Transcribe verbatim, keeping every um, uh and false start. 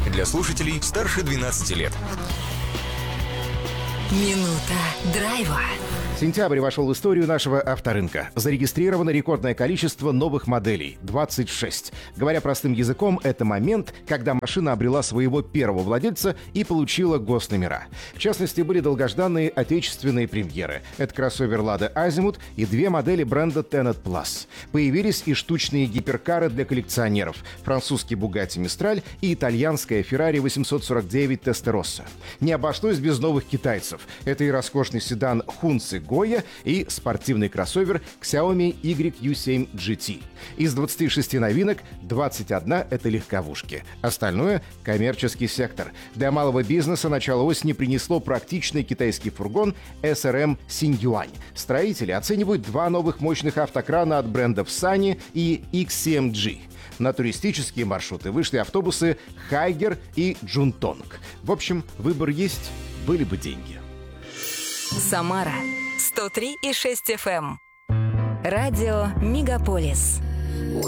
Для слушателей старше двенадцати лет. Минута драйва. Сентябрь вошел в историю нашего авторынка. Зарегистрировано рекордное количество новых моделей – двадцать шесть. Говоря простым языком, это момент, когда машина обрела своего первого владельца и получила госномера. В частности, были долгожданные отечественные премьеры. Это кроссовер Lada Azimut и две модели бренда Tenet Plus. Появились и штучные гиперкары для коллекционеров – французский Bugatti Mistral и итальянская Ferrari восемьсот сорок девять Testarossa. Не обошлось без новых китайцев. Это и роскошный седан Hunzi Goya и спортивный кроссовер Xiaomi уай кью семь джи ти. Из двадцати шести новинок двадцать одна — это легковушки. Остальное — коммерческий сектор. Для малого бизнеса начало осени принесло практичный китайский фургон эс эр эм Синьюань. Строители оценивают два новых мощных автокрана от брендов Sany и икс си эм джи. На туристические маршруты вышли автобусы Хайгер и Джунтонг. В общем, выбор есть, были бы деньги. Самара сто три и шесть эф эм. Радио Мегаполис.